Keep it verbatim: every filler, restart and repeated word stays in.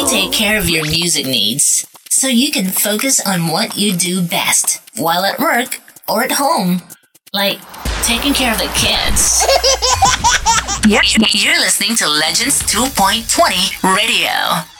take care of your music needs so you can focus on what you do best while at work or at home, like taking care of the kids. You're listening to Legends two point twenty Radio.